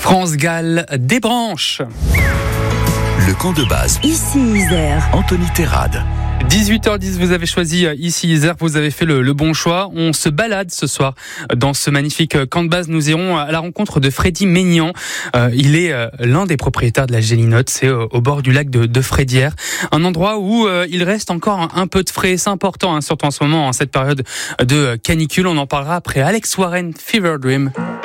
France-Galles des branches. Le camp de base. Ici Isère. Anthony Terrade. 18h10, vous avez choisi ici Isère, vous avez fait le bon choix. On se balade ce soir dans ce magnifique camp de base. Nous irons à la rencontre de Freddy Maignan. Il est l'un des propriétaires de la Gélinote, c'est au bord du lac de Frédière. Un endroit où il reste encore un peu de frais. C'est important, surtout en ce moment, en cette période de canicule. On en parlera après Alex Warren, Fever Dream.